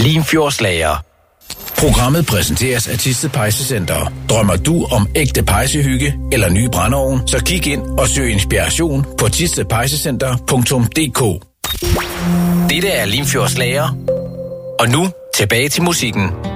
Limfjordslager. Programmet præsenteres af Thisted Pejsecenter. Drømmer du om ægte pejsehygge eller ny brændeovn, så kig ind og søg inspiration på thistedpejsecenter.dk. Dette er Limfjordslager. Og nu tilbage til musikken.